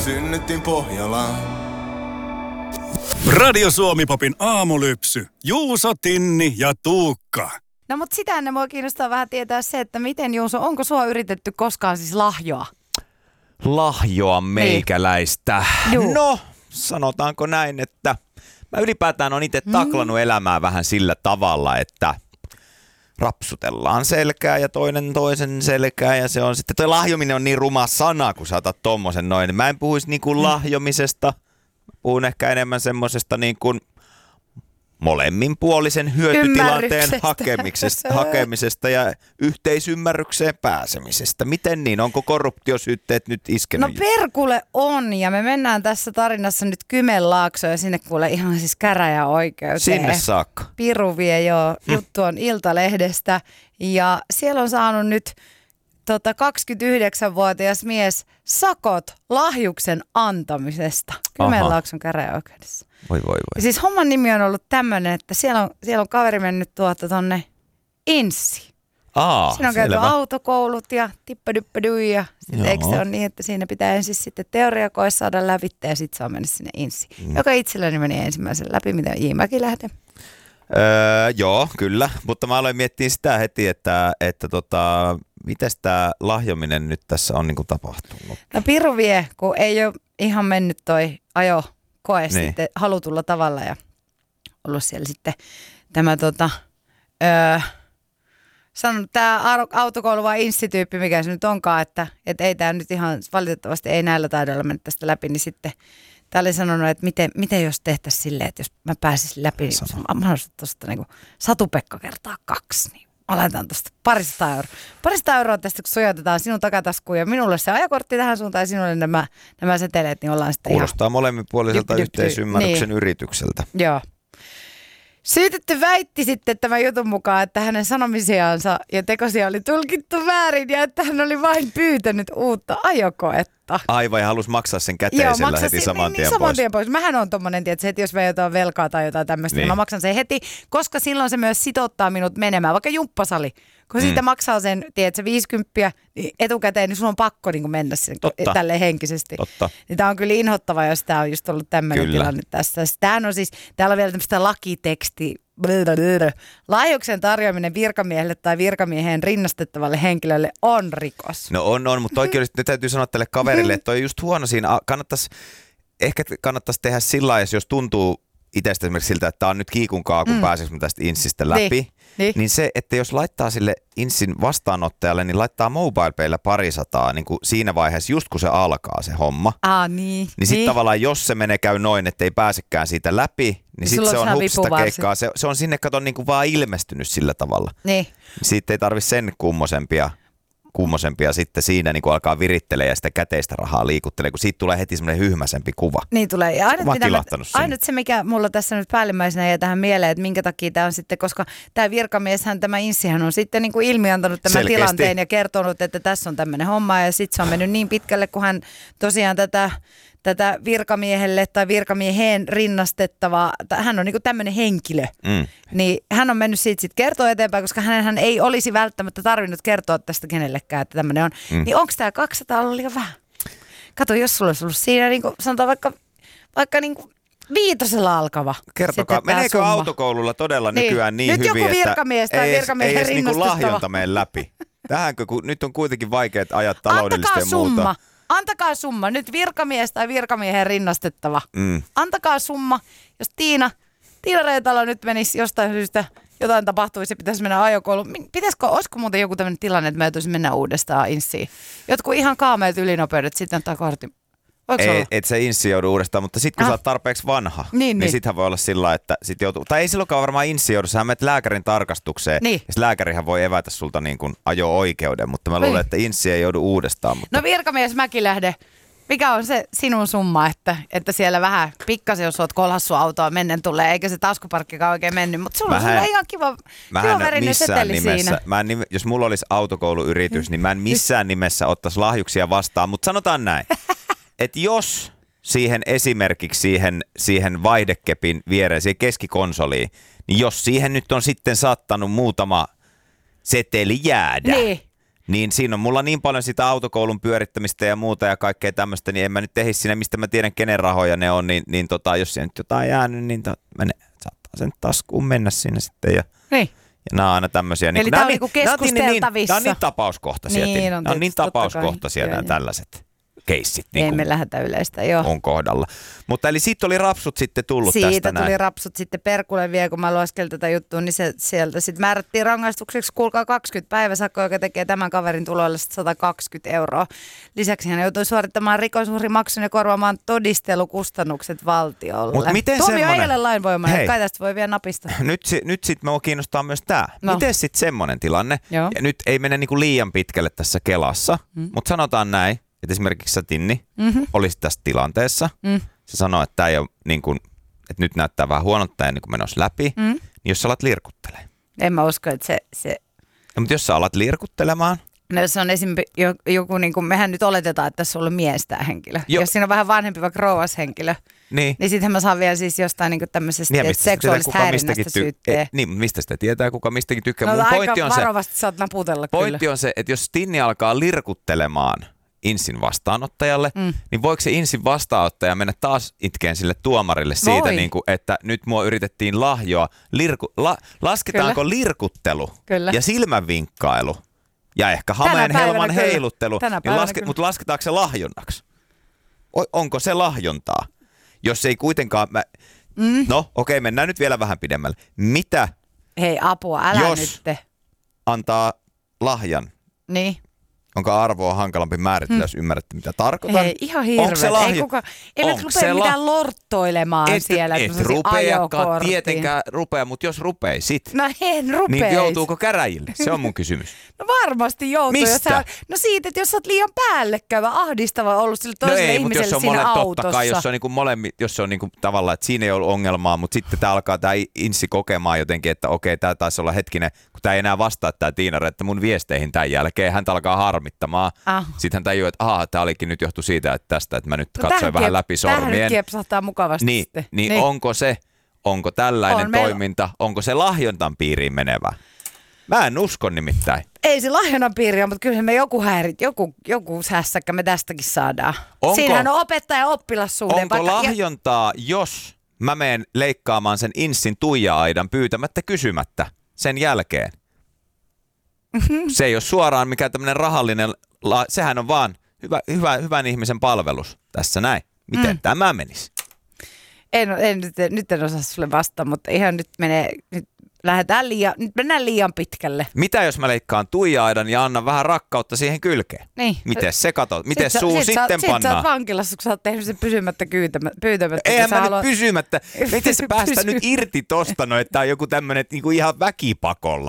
synnyttiin Pohjolaan. Radio Suomi-popin aamulypsy. Juuso, Tinni ja Tuukka. No mutta sitä ennen mua kiinnostaa vähän tietää se, että miten Juuso, onko sua yritetty koskaan siis lahjoa? Lahjoa meikäläistä. Juu. No, sanotaanko näin, että mä ylipäätään on itse taklannut elämää vähän sillä tavalla, että rapsutellaan selkää ja toisen selkää ja se on sitten, toi lahjominen on niin ruma sana, kun saatat tommosen noin. Mä en puhuisi niin kuin lahjomisesta, puhun ehkä enemmän semmosesta niin kuin molemminpuolisen hyötytilanteen hakemisesta ja yhteisymmärrykseen pääsemisestä. Miten niin? Onko korruptiosyytteet nyt iskenyt? No perkule on, ja me mennään tässä tarinassa nyt Kymenlaaksoon ja sinne kuule ihan siis käräjäoikeuteen. Sinne saakka. Piru vie jo, juttu on Iltalehdestä ja siellä on saanut nyt 29-vuotias mies sakot lahjuksen antamisesta Kymenlaakson käräjäoikeudessa. Voi. Ja siis homman nimi on ollut tämmöinen, että siellä on kaveri mennyt tonne Inssi. Siinä on käyty autokoulut ja tippadyppadui ja sitten eikö se ole niin, että siinä pitää ensin sitten teoriakoe saada läpi ja sitten saa mennä sinne Inssiin. Joka itselläni meni ensimmäisen läpi, mitä J. Mäkilähde. Joo, kyllä. Mutta mä aloin miettiä sitä heti, että mites tää lahjominen nyt tässä on niinku tapahtunut? No piru vie, kun ei ole ihan mennyt toi ajokoe sitten halutulla tavalla ja ollut siellä sitten tämä sanonut tämä autokoulu vai instituyppi, mikä se nyt onkaan, että ei tämä nyt ihan valitettavasti ei näillä taidoilla mennä tästä läpi, niin sitten tämä oli sanonut, että miten jos tehtäisiin silleen, että jos mä pääsisin läpi, niin mä haluaisin tuosta niin Satu-Pekka kertaa 2, niin mä laitan tuosta 200 euroa. 200 euroa tästä, kun sujautetaan sinun takataskuun ja minulle se ajokortti tähän suuntaan ja sinulle nämä seteleet, niin ollaan sitten kuulostaa molemminpuoliselta yhteisymmärryksen yritykseltä. Joo. Syytetty väitti sitten tämän jutun mukaan, että hänen sanomisiansa ja tekosia oli tulkittu väärin ja että hän oli vain pyytänyt uutta ajokoetta. Aivan, ja halusi maksaa sen käteisellä heti saman tien pois. Mähän on tommonen, että heti jos me jotain velkaa tai jotain tämmöistä, niin mä maksan sen heti, koska silloin se myös sitouttaa minut menemään, vaikka jumppasali. Kun siitä maksaa sen, tiedätkö, 50 niin etukäteen, niin sun on pakko niin mennä sen tälleen henkisesti. Totta. Niin tää on kyllä inhottava, jos tää on just ollut tämmöinen tilanne tässä. Tämähän on siis, täällä on vielä tämmöistä lakitekstiä. Lahjuksen tarjoaminen virkamiehelle tai virkamieheen rinnastettavalle henkilölle on rikos. No on, mutta oikeasti nyt täytyy sanoa tälle kaverille, että toi on just huono siinä. Kannattaisi tehdä sillä lailla, jos tuntuu itsestä esimerkiksi siltä, että tämä on nyt kiikunkaa, kun pääseekö tästä Insistä läpi. Niin se, että jos laittaa sille Insin vastaanottajalle, niin laittaa MobilePaylla 200 niin kuin siinä vaiheessa, just kun se alkaa se homma. Niin sitten tavallaan, jos se käy noin, että ei pääsekään siitä läpi, niin sitten se on hupsista keikkaa. Se on sinne katon niin kuin vaan ilmestynyt sillä tavalla. Niin. Siitä ei tarvitse sen kummosempia sitten siinä niin kun alkaa virittelee ja sitä käteistä rahaa liikuttelee, kun siitä tulee heti semmoinen hyhmäsempi kuva. Niin tulee. Ja ainut se, mikä mulla tässä nyt päällimmäisenä jää tähän mieleen, että minkä takia tämä on sitten, koska tämä virkamieshän, tämä Inssihän on sitten niin kuin ilmiantanut tämän tilanteen ja kertonut, että tässä on tämmöinen homma ja sitten se on mennyt niin pitkälle, kun hän tosiaan tätä virkamiehelle tai virkamieheen rinnastettavaa, hän on niinku tämmöinen henkilö, niin hän on mennyt siitä sitten kertoa eteenpäin, koska hän ei olisi välttämättä tarvinnut kertoa tästä kenellekään, että tämmöinen on. Niin onko tämä 200 ollut liian vähän? Kato, jos sulla olisi ollut siinä, niin kuin sanotaan vaikka niin kuin 5 alkava. Kertokaa, meneekö autokoululla todella nykyään niin nyt hyvin, joku virkamies tai virkamiehen ei niinku rinnastettava. lahjonta mene läpi? Tähänkö, kun nyt on kuitenkin vaikeat ajat taloudellisesti ja muuta. Antakaa summa. Nyt virkamies tai virkamiehen rinnastettava. Antakaa summa. Jos Tiina Reetalo nyt menisi jostain syystä, jotain tapahtuisi ja pitäisi mennä ajokouluun. Olisiko muuten joku tämmöinen tilanne, että me täytyisi mennä uudestaan Inssiin? Jotkut ihan kaameet ylinopeudet, sitten ottaa kortin. Et se Inssi joudu uudestaan, mutta sitten kun sä oot tarpeeksi vanha, niin sittenhän voi olla sillä, että sit joutuu, tai ei silloinkaan varmaan Inssi joudu, sä menet lääkärin tarkastukseen, ja lääkärihän voi evätä sulta niin kuin ajo-oikeuden, mutta mä luulen, että Inssi ei joudu uudestaan. Mutta... No virkamies Mäkilähde, mikä on se sinun summa, että siellä vähän pikkasen, jos oot kolhassut autoa mennen tulee, eikä se taskuparkkikaan oikein mennyt, mutta sulla on ihan kiva värinen seteli siinä. Jos mulla olisi autokouluyritys, niin mä en missään nimessä ottaisi lahjuksia vastaan, mutta sanotaan näin. Että jos esimerkiksi siihen vaihdekepin viereen, siihen keskikonsoliin, niin jos siihen nyt on sitten saattanut muutama seteli jäädä, Niin siinä on mulla niin paljon sitä autokoulun pyörittämistä ja muuta ja kaikkea tämmöistä, niin en mä nyt ehdi sinne, mistä mä tiedän kenen rahoja ne on, niin jos siellä nyt jotain jäänyt, niin saattaa sen taskuun mennä sinne sitten ja... Niin. Ja nämä on aina tämmöisiä. Eli tämä on niinku keskusteltavissa. Nämä on niin tapauskohtaisia. Niin, nämä on niin tapauskohtaisia nämä tällaiset keissit. Niin emme lähdetä yleistä, joo. On kohdalla. Mutta eli siitä oli rapsut sitten tullut tästä Siitä tuli rapsut sitten Perkulle vielä, kun mä lueskelin tätä juttua, niin sieltä sitten määrättiin rangaistukseksi, kuulkaa 20 päiväsakkoa, joka tekee tämän kaverin tuloille 120 €. Lisäksi hän joutui suorittamaan rikosuhrimaksun ja korvaamaan todistelukustannukset valtiolle. Mut miten Tuomio ei ole lainvoimainen, kai tästä voi vielä napista. Nyt sitten mua kiinnostaa myös tämä. No. Miten sitten semmoinen tilanne, ja nyt ei mene niinku liian pitkälle tässä Kelassa, mutta sanotaan näin, että esimerkiksi sä, Tinni, olisit tässä tilanteessa. Se sanoo, että tämä ei ole niin kuin, että nyt näyttää vähän huonolta ja niin kuin menossa läpi, niin jos sä alat lirkuttelemaan. En mä usko, että se... No, mutta jos sä alat lirkuttelemaan... No jos on esimerkiksi joku, niin kuin mehän nyt oletetaan, että tässä on ollut mies tämä henkilö. Jos siinä on vähän vanhempi, vaikka rouvas henkilö, niin sittenhän mä saan vielä siis jostain niin tämmöisestä seksuaalista häirinnästä syytteen. Niin, mistä sitä tietää, kuka mistäkin tykkää. No mun aika varovasti saat naputella kyllä. Pointti on se, että jos Tinni alkaa lirkuttelemaan Insin vastaanottajalle, niin voiko se Insin vastaanottaja mennä taas itkeen sille tuomarille siitä, niin kuin, että nyt mua yritettiin lahjoa. Lasketaanko kyllä lirkuttelu ja silmänvinkkailu ja ehkä hameen helman heiluttelu, niin mutta lasketaanko se lahjonnaksi? Onko se lahjontaa? Jos ei kuitenkaan... No okei, mennään nyt vielä vähän pidemmälle. Mitä hei apua, älä jos nyt antaa lahjan? Niin. Onko arvoa hankalampi määritellä, jos ymmärrätte, mitä tarkoitan? Hei, ihan hirveä. Ei nyt rupea mitään lorttoilemaan siellä. Et rupeakaan, tietenkään rupea, mutta jos rupeisit, no en rupeisi. Niin joutuuko käräjille? Se on mun kysymys. No varmasti joutuu. Mistä? No siitä, että jos sä oot liian päällekäyvä, ahdistava ollut sille toiselle ihmiselle siinä autossa. Totta kai, jos se on niinku molemmin, jos se on niinku tavallaan, että siinä ei ollut ongelmaa, mutta sitten tää alkaa tää Insi kokemaan jotenkin, että okei, tää taisi olla hetkinen, kun tää ei enää vastaa tää Tiinare, että mun viesteihin tämän jälkeen häntä alkaa harmittamaan. Sitten hän tajuu, että tää olikin nyt johtu siitä, että mä nyt katsoin vähän läpi sormien. Tähän kiepsahtaa mukavasti niin. Onko tällainen toiminta, onko se lahjontan piiriin menevä? Mä en usko nimittäin. Ei se lahjonnan piiri on, mutta kyllä me joku hässäkkä me tästäkin saadaan. Siinähän on opettaja-oppilassuhde. Onko lahjontaa, jos mä menen leikkaamaan sen Insin Tuija-aidan pyytämättä kysymättä sen jälkeen? Se ei ole suoraan mikään tämmöinen rahallinen, sehän on vaan hyvän ihmisen palvelus tässä näin. Miten tämä menisi? Nyt en osaa sulle vastata, mutta ihan nyt mennään liian pitkälle. Mitä jos mä leikkaan Tuija-aidan ja annan vähän rakkautta siihen kylkeen? Niin. Miten se katot? Miten suu sitten pannaan? Sit sä oot vankilassa, kun sä oot tehnyt sen pysymättä pyytämättä. Eihän mä nyt pysymättä. Miten se päästä nyt irti tosta, että tää on joku tämmönen niinku ihan väkipakolla?